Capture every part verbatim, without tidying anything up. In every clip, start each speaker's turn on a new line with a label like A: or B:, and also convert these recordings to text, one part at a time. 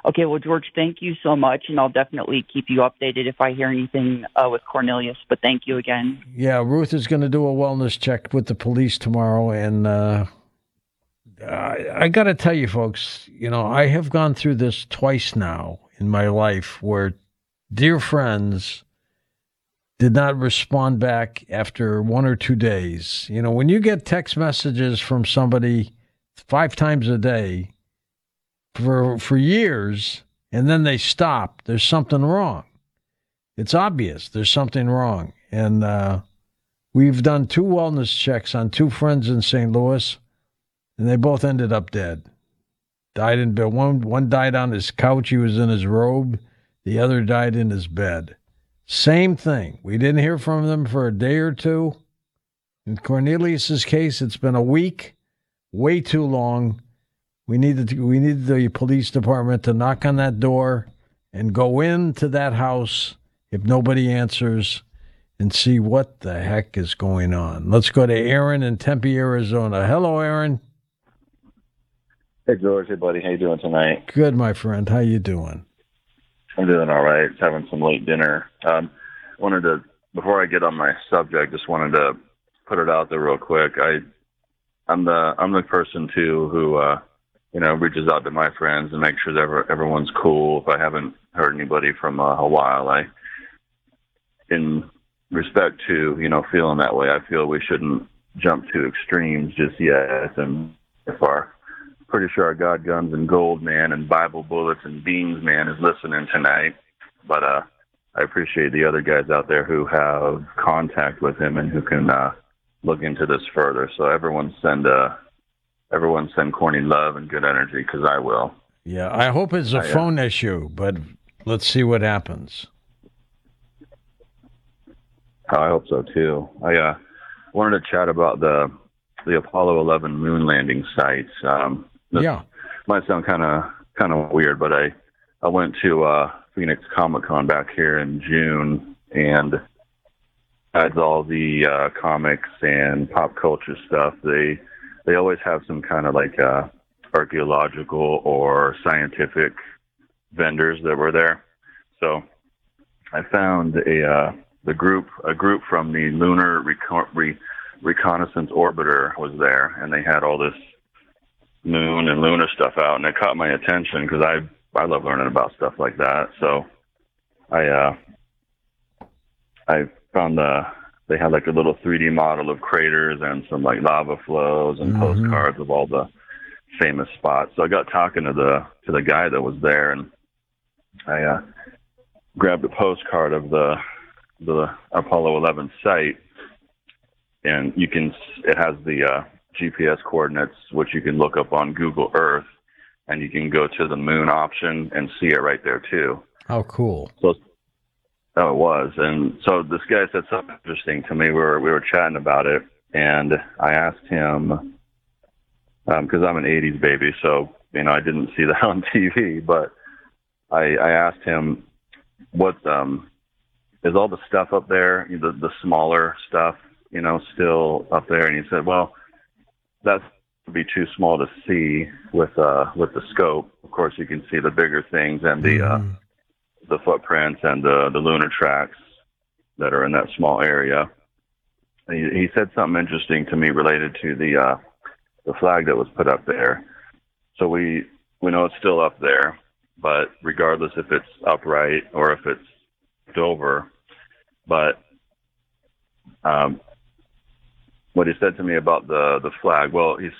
A: Okay, well, George, thank you so much, and I'll definitely keep you updated if I hear anything uh, with Cornelius. But thank you again.
B: Yeah, Ruth is going to do a wellness check with the police tomorrow, and uh, I, I got to tell you, folks, you know, I have gone through this twice now in my life where dear friends did not respond back after one or two days. You know, when you get text messages from somebody five times a day for for years, and then they stop, there's something wrong. It's obvious there's something wrong. And uh, we've done two wellness checks on two friends in Saint Louis, and they both ended up dead. Died in bed. One, one died on his couch. He was in his robe. The other died in his bed. Same thing. We didn't hear from them for a day or two. In Cornelius's case, it's been a week, way too long. We needed to, we needed the police department to knock on that door and go into that house if nobody answers and see what the heck is going on. Let's go to Aaron in Tempe, Arizona. Hello, Aaron.
C: Hey, George. Hey, buddy. How you doing tonight?
B: Good, my friend. How you doing?
C: I'm doing all right. Just having some late dinner. Um, wanted to, before I get on my subject, just wanted to put it out there real quick. I, I'm the I'm the person too who uh, you know reaches out to my friends and makes sure that every, everyone's cool. If I haven't heard anybody from uh, a while, I, in respect to you know feeling that way, I feel we shouldn't jump to extremes just yet. And if our pretty sure our God Guns and Gold man and Bible Bullets and Beans man is listening tonight, but uh, I appreciate the other guys out there who have contact with him and who can uh, look into this further. So everyone send uh, everyone send Corny love and good energy, because I will.
B: Yeah, I hope it's a I, phone uh, issue, but let's see what happens.
C: I hope so too. I uh, wanted to chat about the the Apollo eleven moon landing sites. Um,
B: yeah,
C: might sound kind of kind of weird, but I I went to uh, Phoenix Comic Con back here in June, and besides all the uh, comics and pop culture stuff, they they always have some kind of like uh, archaeological or scientific vendors that were there. So I found a uh, the group a group from the Lunar Recon- Re- Reconnaissance Orbiter was there, and they had all this moon and lunar stuff out, and it caught my attention because I I love learning about stuff like that. So I uh, I found the they had like a little three D model of craters and some like lava flows and mm-hmm. postcards of all the famous spots. So I got talking to the to the guy that was there, and I uh, grabbed a postcard of the the Apollo eleven site, and you can it has the uh, G P S coordinates, which you can look up on Google Earth, and you can go to the moon option and see it right there too.
B: How cool!
C: So, oh, it was, and so this guy said something interesting to me. We were we were chatting about it, and I asked him because um, I'm an eighties baby, so you know I didn't see that on T V, but I, I asked him what um, is all the stuff up there, the the smaller stuff, you know, still up there, and he said, well, that would be too small to see with uh with the scope. Of course, you can see the bigger things and the mm-hmm. uh, the footprints and the the lunar tracks that are in that small area. And he, he said something interesting to me related to the uh, the flag that was put up there. So we we know it's still up there, but regardless if it's upright or if it's flipped over, but um. what he said to me about the, the flag, well, he's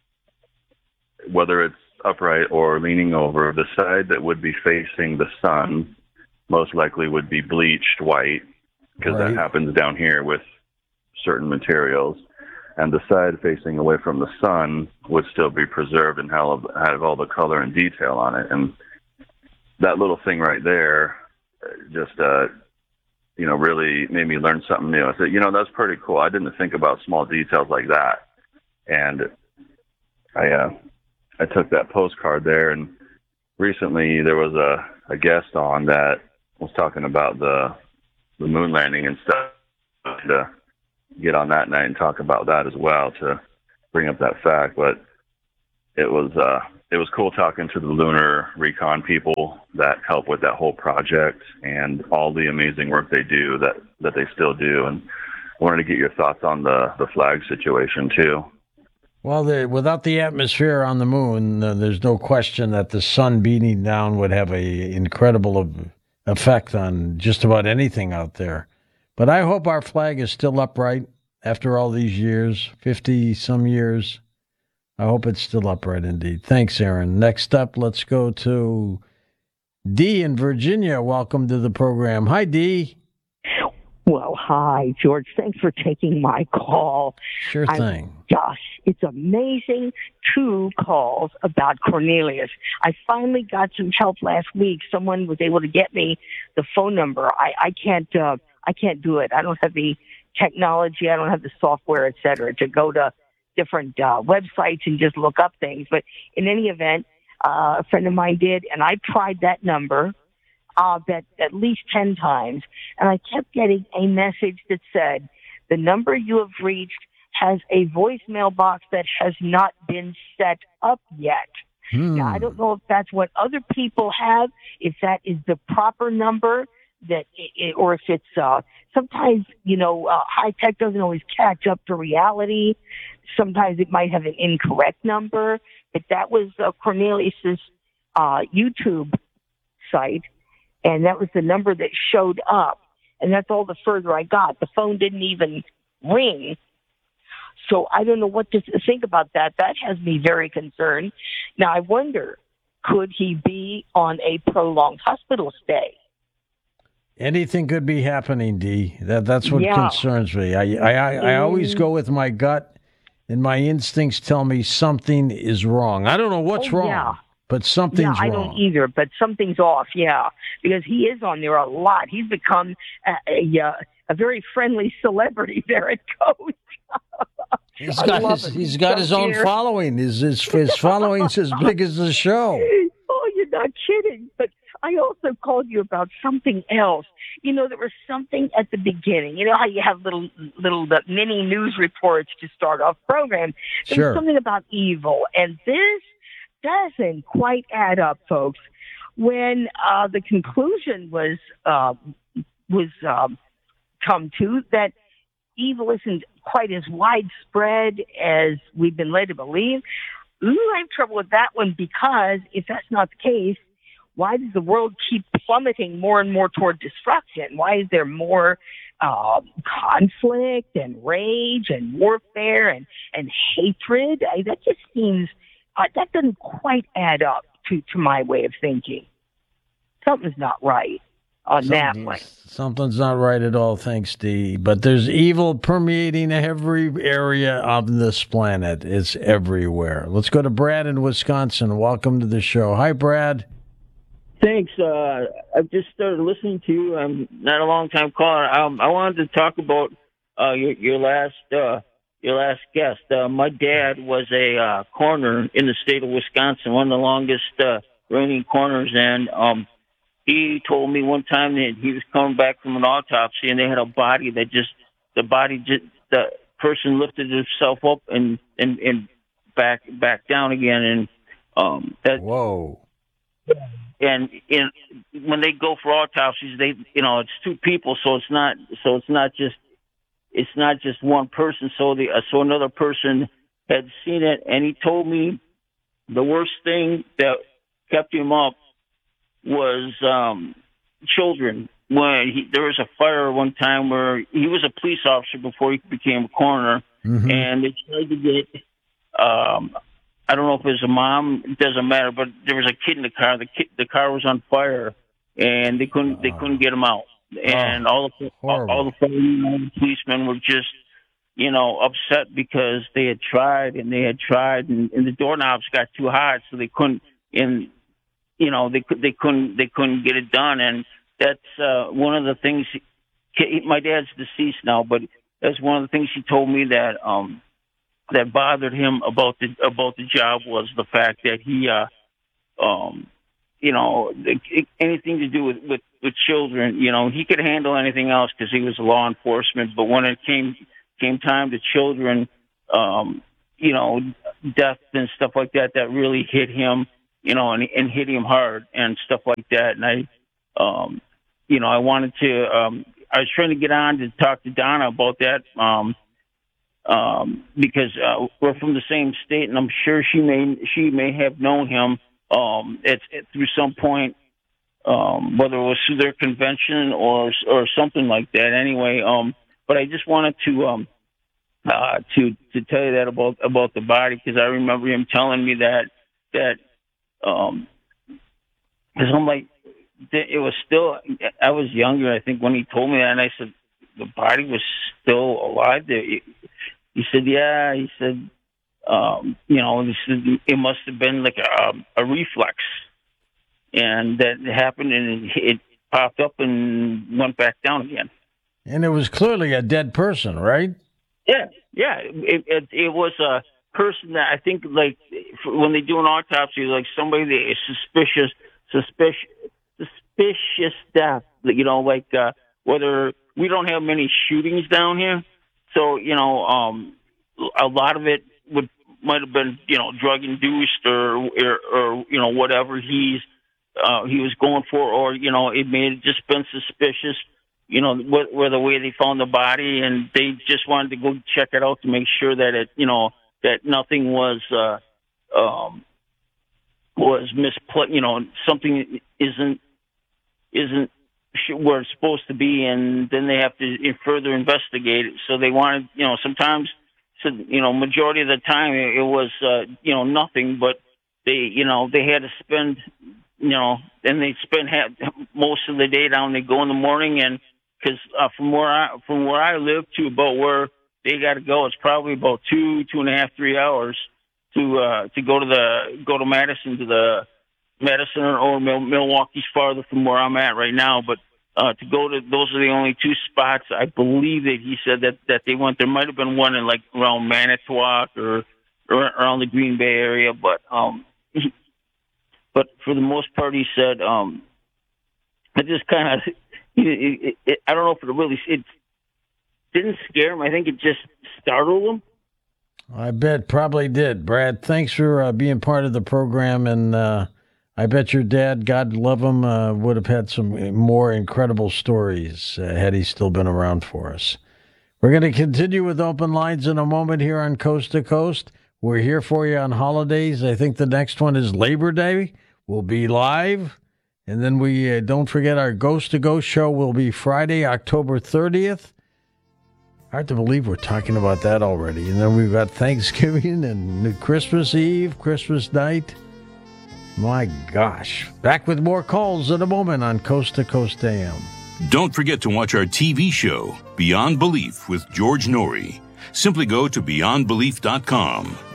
C: whether it's upright or leaning over, the side that would be facing the sun most likely would be bleached white, because right. that happens down here with certain materials. And the side facing away from the sun would still be preserved and have, have all the color and detail on it. And that little thing right there just uh, you know, really made me learn something new. I said, you know, that's pretty cool. I didn't think about small details like that. And I, uh, I took that postcard there, and recently there was a, a guest on that was talking about the, the moon landing and stuff, to get on that night and talk about that as well, to bring up that fact. But it was, uh, it was cool talking to the lunar recon people that help with that whole project and all the amazing work they do that, that they still do. And I wanted to get your thoughts on the, the flag situation too.
B: Well, the, without the atmosphere on the moon, uh, there's no question that the sun beating down would have a incredible effect on just about anything out there. But I hope our flag is still upright after all these years, fifty some years. I hope it's still upright indeed. Thanks, Aaron. Next up, let's go to Dee in Virginia. Welcome to the program. Hi, Dee.
D: Well, hi, George. Thanks for taking my call.
B: Sure thing.
D: I'm, gosh, it's amazing. Two calls about Cornelius. I finally got some help last week. Someone was able to get me the phone number. I, I can't, uh, I can't do it. I don't have the technology. I don't have the software, et cetera, to go to different uh, websites and just look up things. But in any event, uh, a friend of mine did, and I tried that number. Uh, that at least ten times, and I kept getting a message that said, the number you have reached has a voicemail box that has not been set up yet.
B: Hmm.
D: Now, I don't know if that's what other people have, if that is the proper number, that, it, or if it's, uh, sometimes, you know, uh, high tech doesn't always catch up to reality. Sometimes it might have an incorrect number, but that was uh, Cornelius's uh, YouTube site. And that was the number that showed up. And that's all the further I got. The phone didn't even ring. So I don't know what to think about that. That has me very concerned. Now, I wonder, could he be on a prolonged hospital stay?
B: Anything could be happening, Dee. That, that's what
D: Yeah.
B: concerns me. I, I, I, I always go with my gut, and my instincts tell me something is wrong. I don't know what's
D: Oh,
B: wrong.
D: yeah.
B: But something's
D: yeah, I
B: wrong.
D: don't either, but something's off, yeah, because he is on there a lot. He's become a, a, uh, a very friendly celebrity there at Coach.
B: He's
D: I
B: got
D: love
B: his,
D: it.
B: he's got
D: So
B: his own
D: dear.
B: following. His, his, his following's as big as the show.
D: Oh, you're not kidding. But I also called you about something else. You know, there was something at the beginning. You know how you have little little uh, mini news reports to start off programs? There
B: Sure.
D: was something about evil, and this doesn't quite add up, folks. When uh, the conclusion was uh, was um, come to that evil isn't quite as widespread as we've been led to believe, ooh, I have trouble with that one, because if that's not the case, why does the world keep plummeting more and more toward destruction? Why is there more uh, conflict and rage and warfare and, and hatred? I, that just seems... Uh, that doesn't quite add up to, to my way of thinking. Something's not right on that one.
B: Something's not right at all, thanks, Dee. But there's evil permeating every area of this planet. It's everywhere. Let's go to Brad in Wisconsin. Welcome to the show. Hi, Brad.
E: Thanks. Uh, I've just started listening to you. I'm not a long-time caller. Um, I wanted to talk about uh, your, your last... Uh, Your last guest. Uh, my dad was a uh, coroner in the state of Wisconsin, one of the longest uh, reigning coroners, and um, he told me one time that he was coming back from an autopsy, and they had a body that just the body just the person lifted himself up and and, and back back down again, and um, that
B: Whoa.
E: And in, when they go for autopsies, they you know it's two people, so it's not so it's not just. It's not just one person. So the uh, so another person had seen it, and he told me the worst thing that kept him up was um, children. When he, there was a fire one time where he was a police officer before he became a coroner,
B: Mm-hmm.
E: and they tried to get. Um, I don't know if it was a mom. It doesn't matter, but there was a kid in the car. The kid, the car was on fire, and they couldn't. They couldn't get him out. And
B: Oh,
E: all the all, all the firemen, all the policemen were just, you know, upset because they had tried and they had tried, and, and the doorknobs got too hot, so they couldn't. And you know, they could they couldn't they couldn't get it done. And that's uh, one of the things. He, my dad's deceased now, but that's one of the things he told me that um, that bothered him about the about the job was the fact that he, uh, um, you know, anything to do with, with, with children, you know, he could handle anything else because he was law enforcement. But when it came came time to children, um, you know, death and stuff like that that really hit him, you know, and, and hit him hard and stuff like that. And I, um, you know, I wanted to, um, I was trying to get on to talk to Donna about that, um, um, because uh, we're from the same state, and I'm sure she may she may have known him um, at, at through some point, um, whether it was through their convention or or something like that. Anyway, um, but I just wanted to um, uh, to to tell you that about about the body, because I remember him telling me that that um, because I'm like, it was still, I was younger, I think, when he told me that, and I said, the body was still alive there. He said, yeah, he said, um, you know, this is, it must have been like a, a reflex. And that happened, and it, it popped up and went back down again.
B: And it was clearly a dead person, right?
E: Yeah, yeah. It, it, it was a person that I think, like, when they do an autopsy, like somebody that is suspicious, suspicious, suspicious death, you know, like uh, whether we don't have many shootings down here, so you know, um, a lot of it would might have been, you know, drug induced or, or or you know whatever he's uh, he was going for, or you know, it may have just been suspicious, you know, where, where the way they found the body, and they just wanted to go check it out to make sure that it, you know, that nothing was uh, um, was misplaced, you know, something isn't. isn't where it's supposed to be, and then they have to further investigate it. So they wanted, you know, sometimes, so, you know, majority of the time it, it was, uh, you know, nothing, but they, you know, they had to spend, you know, and they spend half, most of the day down. They go in the morning, and because uh, from where I, from where I live to about where they got to go, it's probably about two, two and a half, three hours to, uh, to go to the, go to Madison, to the, Madison or Milwaukee's farther from where I'm at right now, but uh, to go to, those are the only two spots. I believe that he said that, that they went. There might have been one in like around Manitowoc or, or around the Green Bay area, but um, but for the most part, he said um, it just kind of. It, it, I don't know if it really it didn't scare him. I think it just startled him.
B: I bet probably did. Brad, thanks for uh, being part of the program, and. Uh... I bet your dad, God love him, uh, would have had some more incredible stories uh, had he still been around for us. We're going to continue with open lines in a moment here on Coast to Coast. We're here for you on holidays. I think the next one is Labor Day. We'll be live. And then we uh, don't forget our Ghost to Ghost show will be Friday, October thirtieth. Hard to believe we're talking about that already. And then we've got Thanksgiving and Christmas Eve, Christmas night. My gosh. Back with more calls in a moment on Coast to Coast A M.
F: Don't forget to watch our T V show, Beyond Belief with George Norrie. Simply go to beyond belief dot com.